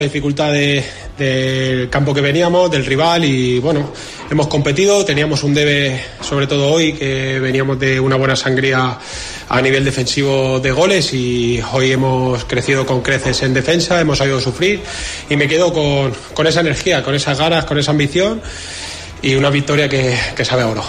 Dificultad del campo que veníamos, del rival, y bueno, hemos competido, teníamos un debe sobre todo hoy, que veníamos de una buena sangría a nivel defensivo de goles, y hoy hemos crecido con creces en defensa, hemos sabido sufrir, y me quedo con esa energía, con esas ganas, con esa ambición, y una victoria que sabe a oro.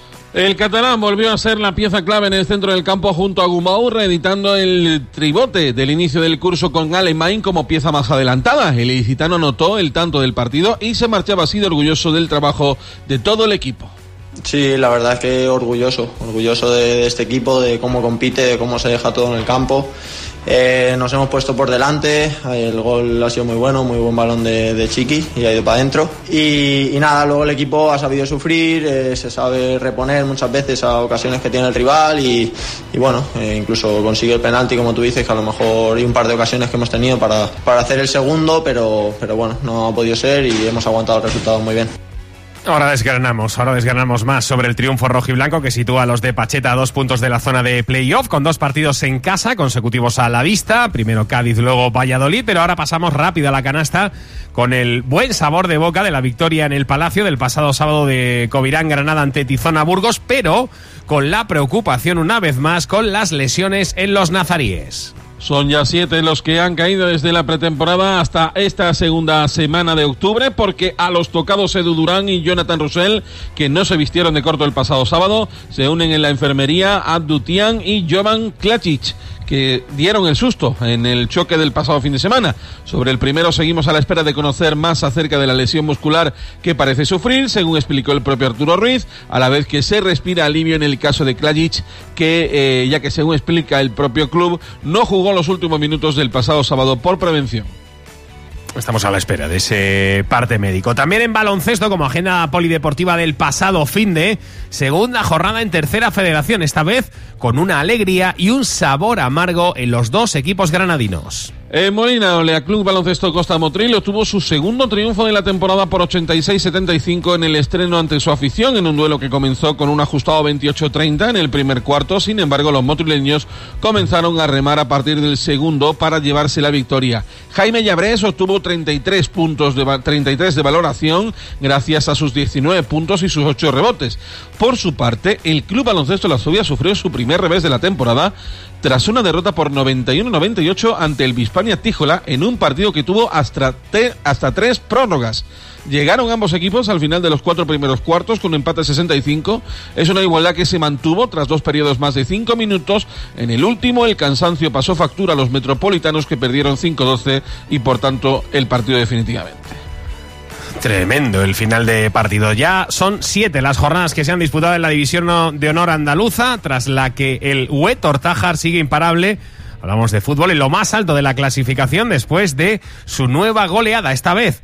El catalán volvió a ser la pieza clave en el centro del campo junto a Gumau, reeditando el tribote del inicio del curso con Alemán como pieza más adelantada. El ilicitano anotó el tanto del partido y se marchaba así de orgulloso del trabajo de todo el equipo. Sí, la verdad es que orgulloso de este equipo, de cómo compite, de cómo se deja todo en el campo. Nos hemos puesto por delante, el gol ha sido muy bueno, muy buen balón de Chiqui y ha ido para adentro. Y nada, luego el equipo ha sabido sufrir, se sabe reponer muchas veces a ocasiones que tiene el rival y bueno, incluso consigue el penalti, como tú dices, que a lo mejor hay un par de ocasiones que hemos tenido para hacer el segundo, pero bueno, no ha podido ser y hemos aguantado el resultado muy bien. Ahora desgranamos más sobre el triunfo rojiblanco que sitúa a los de Pacheta a 2 puntos de la zona de playoff, con 2 partidos en casa consecutivos a la vista, primero Cádiz, luego Valladolid, pero ahora pasamos rápido a la canasta con el buen sabor de boca de la victoria en el Palacio del pasado sábado de Covirán Granada ante Tizona Burgos, pero con la preocupación una vez más con las lesiones en los nazaríes. Son ya 7 los que han caído desde la pretemporada hasta esta segunda semana de octubre, porque a los tocados Edu Durán y Jonathan Roussel, que no se vistieron de corto el pasado sábado, se unen en la enfermería Abdu Tian y Jovan Klajic, que dieron el susto en el choque del pasado fin de semana. Sobre el primero seguimos a la espera de conocer más acerca de la lesión muscular que parece sufrir, según explicó el propio Arturo Ruiz, a la vez que se respira alivio en el caso de Klajic, que ya que según explica el propio club, no jugó los últimos minutos del pasado sábado por prevención. Estamos a la espera de ese parte médico. También en baloncesto, como agenda polideportiva del pasado finde, segunda jornada en tercera federación, esta vez con una alegría y un sabor amargo en los dos equipos granadinos. En Molina, Olea Club Baloncesto Costa Motril obtuvo su segundo triunfo de la temporada por 86-75 en el estreno ante su afición, en un duelo que comenzó con un ajustado 28-30 en el primer cuarto. Sin embargo, los motrileños comenzaron a remar a partir del segundo para llevarse la victoria. Jaime Llabrés obtuvo 33 de valoración gracias a sus 19 puntos y sus 8 rebotes. Por su parte, el Club Baloncesto La Zubia sufrió su primer revés de la temporada tras una derrota por 91-98 ante el Bispania Tíjola en un partido que tuvo hasta 3 prórrogas. Llegaron ambos equipos al final de los 4 primeros cuartos con un empate 65. Es una igualdad que se mantuvo tras 2 periodos más de 5 minutos. En el último, el cansancio pasó factura a los metropolitanos, que perdieron 5-12 y por tanto el partido definitivamente. Tremendo el final de partido. Ya son 7 las jornadas que se han disputado en la División de Honor andaluza, tras la que el UE Tortájar sigue imparable. Hablamos de fútbol en lo más alto de la clasificación después de su nueva goleada, esta vez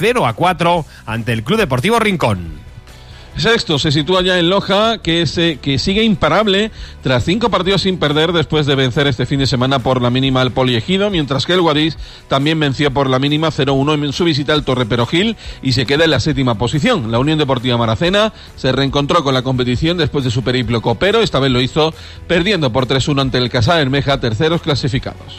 0-4 ante el Club Deportivo Rincón. Sexto se sitúa ya en Loja, que sigue imparable tras 5 partidos sin perder después de vencer este fin de semana por la mínima al Poliegido, mientras que el Guadix también venció por la mínima 0-1 en su visita al Torre Perojil y se queda en la 7ª posición. La Unión Deportiva Maracena se reencontró con la competición después de su periplo copero, esta vez lo hizo perdiendo por 3-1 ante el Casal Bermeja, terceros clasificados.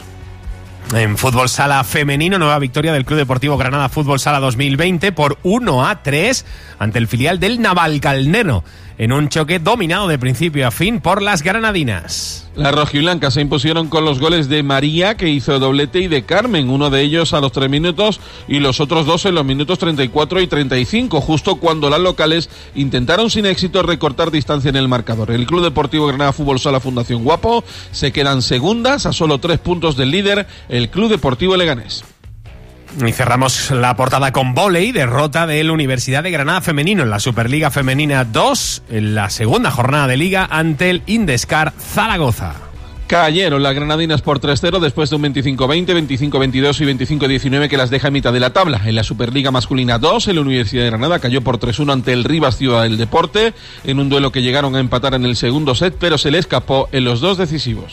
En fútbol sala femenino, nueva victoria del Club Deportivo Granada Fútbol Sala 2020 por 1-3 ante el filial del Navalcarnero, en un choque dominado de principio a fin por las granadinas. Las rojiblancas se impusieron con los goles de María, que hizo doblete, y de Carmen, uno de ellos a los 3 minutos y los otros 2 en los minutos 34 y 35, justo cuando las locales intentaron sin éxito recortar distancia en el marcador. El Club Deportivo Granada Fútbol Sala Fundación Guapo se quedan segundas a solo 3 puntos del líder, el Club Deportivo Leganés. Y cerramos la portada con vóley, derrota de la Universidad de Granada femenino en la Superliga Femenina 2 en la segunda jornada de liga ante el Indescar Zaragoza. Cayeron las granadinas por 3-0 después de un 25-20, 25-22 y 25-19 que las deja en mitad de la tabla. En la Superliga Masculina 2, la Universidad de Granada cayó por 3-1 ante el Rivas Ciudad del Deporte, en un duelo que llegaron a empatar en el segundo set, pero se le escapó en los 2 decisivos.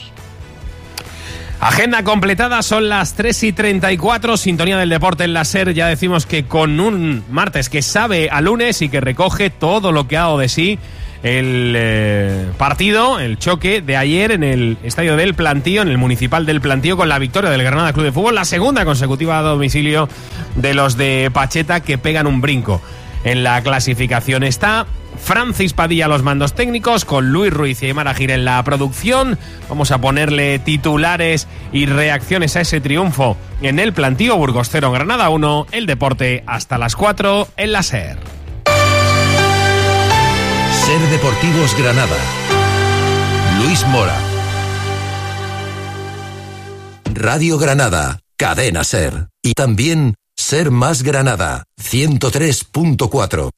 Agenda completada, son las 3:34, sintonía del deporte en la SER. Ya decimos que con un martes que sabe a lunes y que recoge todo lo que ha dado de sí el partido, el choque de ayer en el estadio del Plantío, en el municipal del Plantío, con la victoria del Granada Club de Fútbol, la segunda consecutiva a domicilio de los de Pacheta, que pegan un brinco en la clasificación. Está Francis Padilla a los mandos técnicos, con Luis Ruiz y Aimar Agir en la producción. Vamos a ponerle titulares y reacciones a ese triunfo en el Plantío. Burgos 0, Granada 1, el deporte hasta las 4 en la SER. SER Deportivos Granada. Luis Mora. Radio Granada, cadena SER. Y también SER Más Granada, 103.4.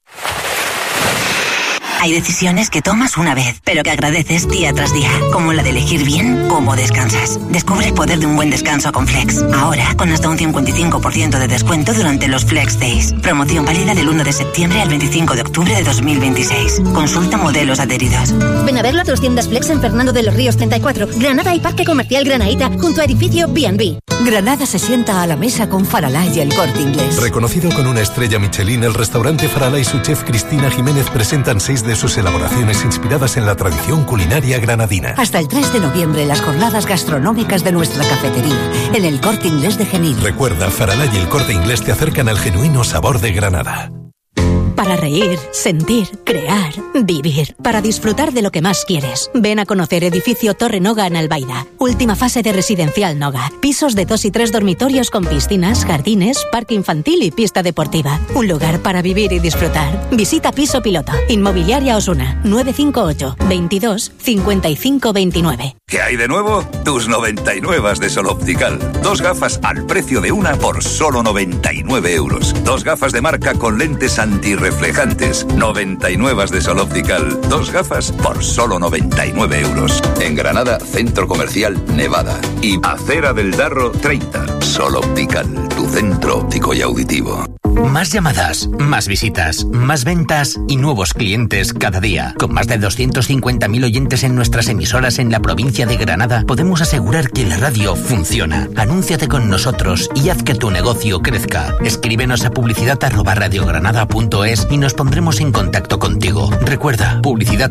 Hay decisiones que tomas una vez, pero que agradeces día tras día, como la de elegir bien cómo descansas. Descubre el poder de un buen descanso con Flex. Ahora, con hasta un 55% de descuento durante los Flex Days. Promoción válida del 1 de septiembre al 25 de octubre de 2026. Consulta modelos adheridos. Ven a verlo a tus tiendas Flex en Fernando de los Ríos 34, Granada y Parque Comercial Granaíta, junto a edificio B&B. Granada se sienta a la mesa con Faralá y el Corte Inglés. Reconocido con una estrella Michelin, el restaurante Faralá y su chef Cristina Jiménez presentan 6 de sus elaboraciones inspiradas en la tradición culinaria granadina. Hasta el 3 de noviembre, las jornadas gastronómicas de nuestra cafetería, en el Corte Inglés de Genil. Recuerda, Faralá y el Corte Inglés te acercan al genuino sabor de Granada. Para reír, sentir, crear, vivir. Para disfrutar de lo que más quieres. Ven a conocer Edificio Torre Noga en Albaida. Última fase de Residencial Noga. Pisos de 2 y 3 dormitorios con piscinas, jardines, parque infantil y pista deportiva. Un lugar para vivir y disfrutar. Visita Piso Piloto. Inmobiliaria Osuna. 958 22 55 29. ¿Qué hay de nuevo? Tus 99 de Sol Optical. 2 gafas al precio de una por solo 99 euros. 2 gafas de marca con lentes antirreflejantes. 99 de Sol Optical. 2 gafas por solo 99 euros. En Granada, Centro Comercial Nevada. Y Acera del Darro 30. Sol Optical, tu centro óptico y auditivo. Más llamadas, más visitas, más ventas y nuevos clientes cada día. Con más de 250.000 oyentes en nuestras emisoras en la provincia de Granada, podemos asegurar que la radio funciona. Anúnciate con nosotros y haz que tu negocio crezca. Escríbenos a publicidad@radiogranada.es y nos pondremos en contacto contigo. Recuerda,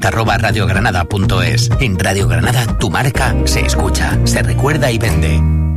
publicidad@radiogranada.es. En Radio Granada, tu marca se escucha, se recuerda y vende.